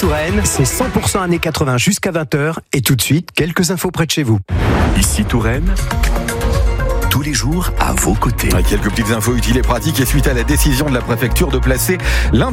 Touraine, c'est 100% années 80 jusqu'à 20h. Et tout de suite, quelques infos près de chez vous. Ici Touraine, tous les jours à vos côtés. Quelques petites infos utiles et pratiques et suite à la décision de la préfecture de placer l'un